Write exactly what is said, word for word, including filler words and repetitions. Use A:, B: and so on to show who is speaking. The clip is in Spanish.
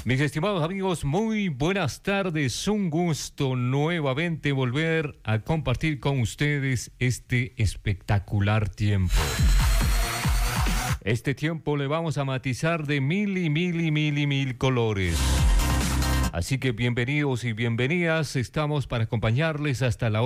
A: Mis estimados amigos, muy buenas tardes. Un gusto nuevamente volver a compartir con ustedes este espectacular tiempo. Este tiempo le vamos a matizar de mil y mil y mil y mil colores. Así que bienvenidos y bienvenidas. Estamos para acompañarles hasta la